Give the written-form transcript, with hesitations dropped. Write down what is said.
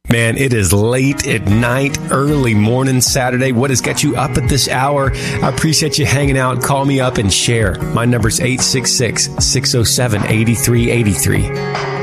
Man, it is late at night, early morning Saturday. What has got you up at this hour? I appreciate you hanging out. Call me up and share. My number's 866-607-8383.